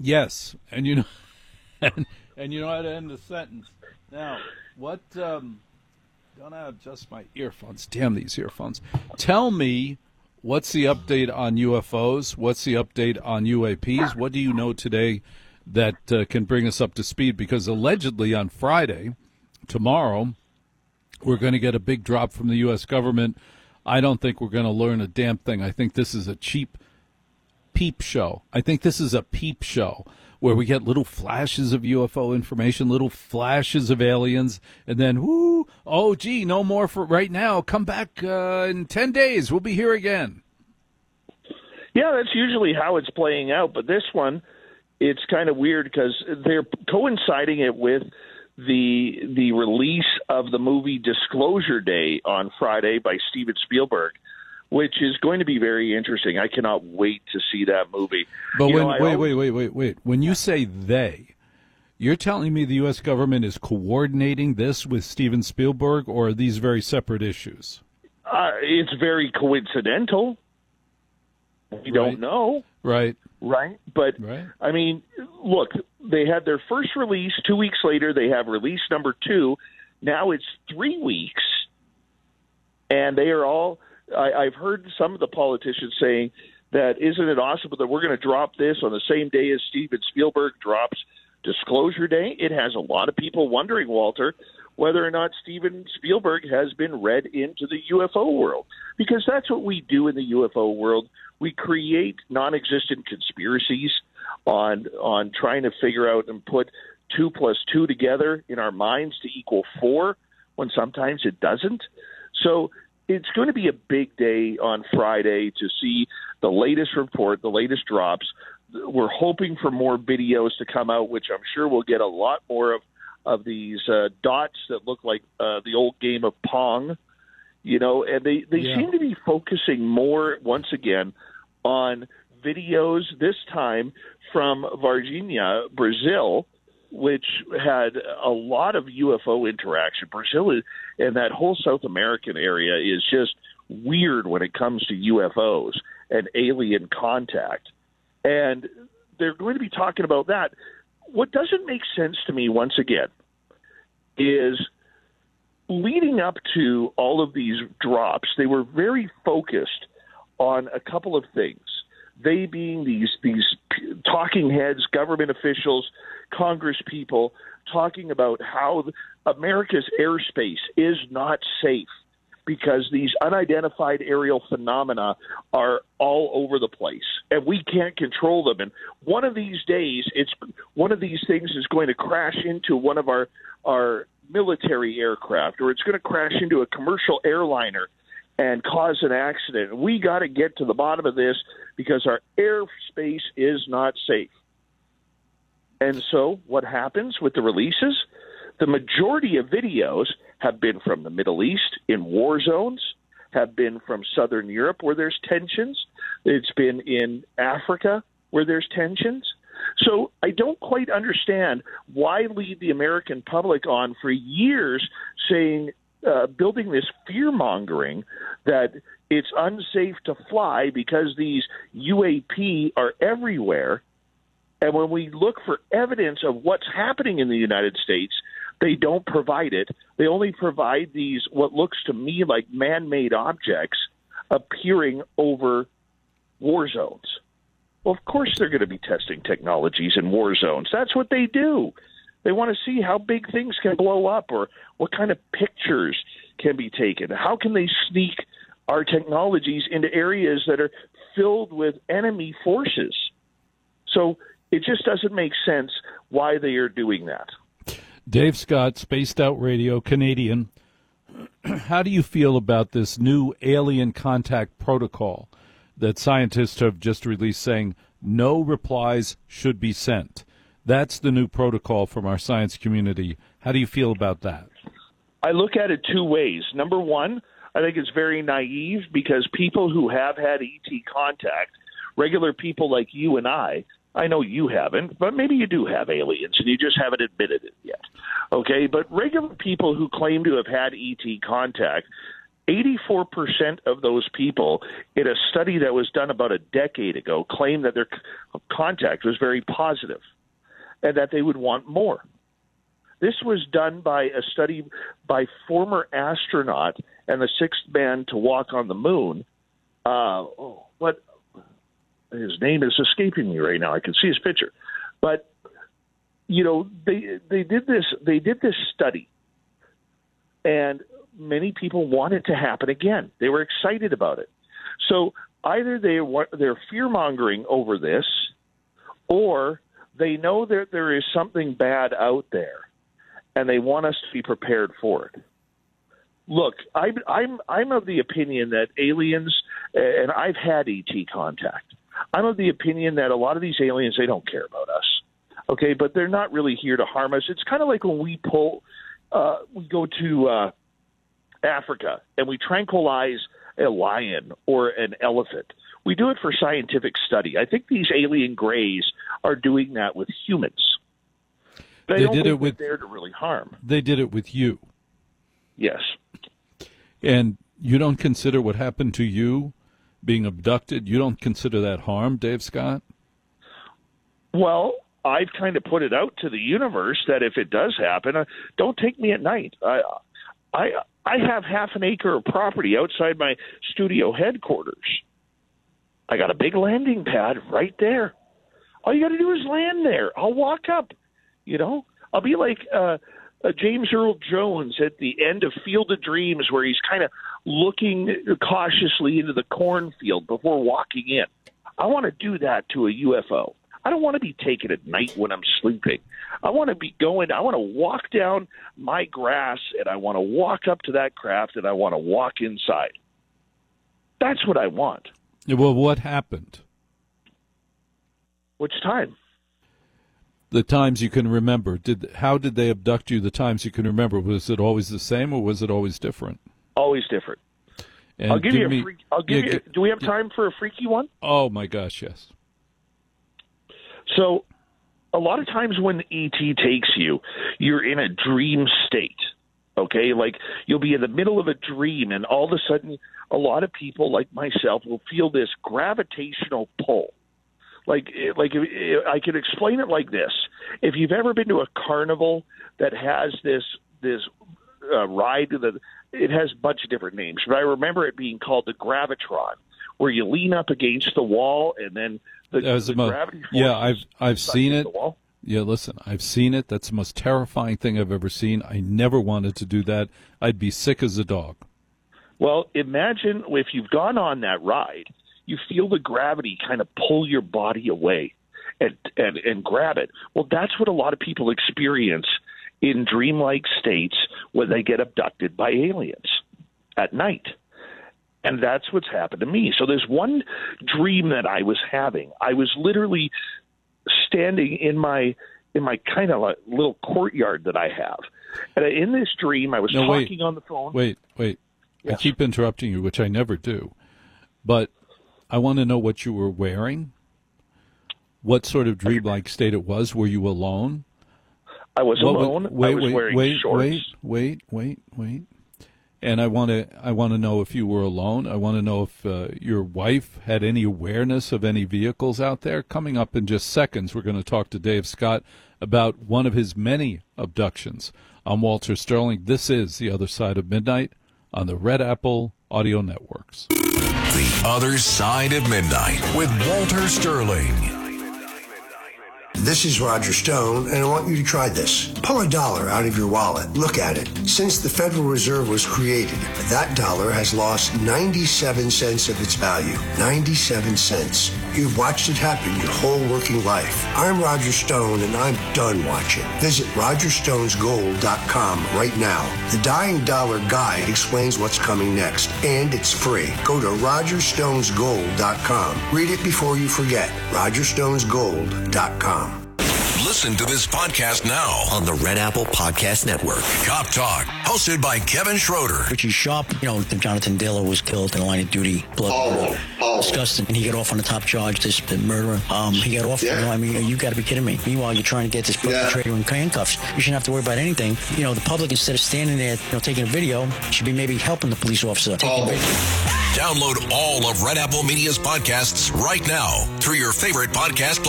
Yes, and you know, and you know how to end the sentence. Now, what? Don't I adjust my earphones? Damn these earphones! Tell me, what's the update on UFOs? What's the update on UAPs? What do you know today that can bring us up to speed? Because allegedly on Friday, tomorrow, we're going to get a big drop from the U.S. government. I don't think we're going to learn a damn thing. I think this is a cheap peep show. I think this is a peep show where we get little flashes of UFO information, little flashes of aliens, and then, whoo, oh, gee, no more for right now. Come back in 10 days. We'll be here again. Yeah, that's usually how it's playing out. But this one, it's kind of weird because they're coinciding it with the release of the movie Disclosure Day on Friday by Steven Spielberg, which is going to be very interesting. I cannot wait to see that movie. But wait. When you say they, you're telling me the U.S. government is coordinating this with Steven Spielberg, or are these very separate issues? It's very coincidental. We don't know. Right. But, I mean, look, they had their first release. 2 weeks later, they have release number 2. Now it's 3 weeks, and they are all – I've heard some of the politicians saying that isn't it awesome that we're going to drop this on the same day as Steven Spielberg drops Disclosure Day? It has a lot of people wondering, Walter, whether or not Steven Spielberg has been read into the UFO world, because that's what we do in the UFO world. We create non-existent conspiracies on trying to figure out and put 2 plus 2 together in our minds to equal 4 when sometimes it doesn't. So it's going to be a big day on Friday to see the latest report, the latest drops. We're hoping for more videos to come out, which I'm sure we'll get a lot more of these dots that look like the old game of Pong, you know, and they seem to be focusing more, once again, on videos, this time from Varginha, Brazil, which had a lot of UFO interaction. Brazil and that whole South American area is just weird when it comes to UFOs and alien contact. And they're going to be talking about that. What doesn't make sense to me, once again, is leading up to all of these drops, they were very focused on a couple of things. They being these talking heads, government officials, Congress people, talking about how America's airspace is not safe because these unidentified aerial phenomena are all over the place, and we can't control them. And one of these days, one of these things is going to crash into one of our military aircraft, or it's going to crash into a commercial airliner and cause an accident. We got to get to the bottom of this because our airspace is not safe. And so what happens with the releases? The majority of videos have been from the Middle East in war zones, have been from Southern Europe where there's tensions. It's been in Africa where there's tensions. So I don't quite understand why lead the American public on for years saying, building this fear-mongering that it's unsafe to fly because these UAP are everywhere. And when we look for evidence of what's happening in the United States, they don't provide it. They only provide these, what looks to me like man-made objects appearing over war zones. Well, of course they're going to be testing technologies in war zones. That's what they do. They want to see how big things can blow up or what kind of pictures can be taken. How can they sneak our technologies into areas that are filled with enemy forces? So it just doesn't make sense why they are doing that. Dave Scott, Spaced Out Radio, Canadian. How do you feel about this new alien contact protocol that scientists have just released saying no replies should be sent? That's the new protocol from our science community. How do you feel about that? I look at it 2 ways. Number one, I think it's very naive because people who have had ET contact, regular people like you and I know you haven't, but maybe you do have aliens and you just haven't admitted it yet. Okay, but regular people who claim to have had ET contact, 84% of those people in a study that was done about a decade ago claimed that their contact was very positive and that they would want more. This was done by a study by former astronaut and the sixth man to walk on the moon. What his name is escaping me right now. I can see his picture, but they did this study, and many people want it to happen again. They were excited about it. So either they're fear-mongering over this, or they know that there is something bad out there, and they want us to be prepared for it. Look, I'm of the opinion that aliens, and I've had ET contact. I'm of the opinion that a lot of these aliens, they don't care about us. Okay, but they're not really here to harm us. It's kind of like when we go to Africa and we tranquilize a lion or an elephant. We do it for scientific study. I think these alien greys are doing that with humans. They did it with there to really harm. They did it with you. Yes. And you don't consider what happened to you being abducted? You don't consider that harm, Dave Scott? Well, I've kind of put it out to the universe that if it does happen, don't take me at night. I have half an acre of property outside my studio headquarters. I got a big landing pad right there. All you got to do is land there. I'll walk up. I'll be like James Earl Jones at the end of Field of Dreams, where he's kind of looking cautiously into the cornfield before walking in. I want to do that to a UFO. I don't want to be taken at night when I'm sleeping. I want to walk down my grass, and I want to walk up to that craft, and I want to walk inside. That's what I want. Well, what happened? Which time? The times you can remember. How did they abduct you, the times you can remember? Was it always the same, or was it always different? Always different. And I'll give you a freak. Do we have time for a freaky one? Oh, my gosh, yes. So a lot of times when ET takes you, you're in a dream state, okay? Like you'll be in the middle of a dream, and all of a sudden a lot of people like myself will feel this gravitational pull. Like I could explain it like this. If you've ever been to a carnival that has this ride, it has a bunch of different names, but I remember it being called the Gravitron, where you lean up against the wall and then the gravity force. Yeah, I've seen it. Yeah, listen, I've seen it. That's the most terrifying thing I've ever seen. I never wanted to do that. I'd be sick as a dog. Well, imagine if you've gone on that ride, you feel the gravity kind of pull your body away and grab it. Well, that's what a lot of people experience in dreamlike states when they get abducted by aliens at night. And that's what's happened to me. So there's one dream that I was having. I was literally standing in my kind of like little courtyard that I have. And in this dream, I was talking on the phone. Wait. Yes. I keep interrupting you, which I never do. But I want to know what you were wearing, what sort of dreamlike state it was. Were you alone? I was alone. I was wearing shorts. Wait. And I want to know if you were alone. I want to know if your wife had any awareness of any vehicles out there. Coming up in just seconds, we're going to talk to Dave Scott about one of his many abductions. I'm Walter Sterling. This is The Other Side of Midnight on the Red Apple Audio Networks. The Other Side of Midnight with Walter Sterling. This is Roger Stone, and I want you to try this. Pull $1 out of your wallet. Look at it. Since the Federal Reserve was created, that dollar has lost 97 cents of its value. 97 cents. You've watched it happen your whole working life. I'm Roger Stone, and I'm done watching. Visit RogerStonesGold.com right now. The Dying Dollar Guide explains what's coming next, and it's free. Go to RogerStonesGold.com. Read it before you forget. RogerStonesGold.com. Listen to this podcast now on the Red Apple Podcast Network. Cop Talk, hosted by Kevin Schroeder. Richie Sharp, Jonathan Diller was killed in a line of duty. Blood. Disgusting. And he got off on the top charge, this murderer. He got off. Yeah. You got to be kidding me. Meanwhile, you're trying to get this perpetrator in handcuffs. You shouldn't have to worry about anything. The public, instead of standing there, taking a video, should be maybe helping the police officer. Download all of Red Apple Media's podcasts right now through your favorite podcast platform.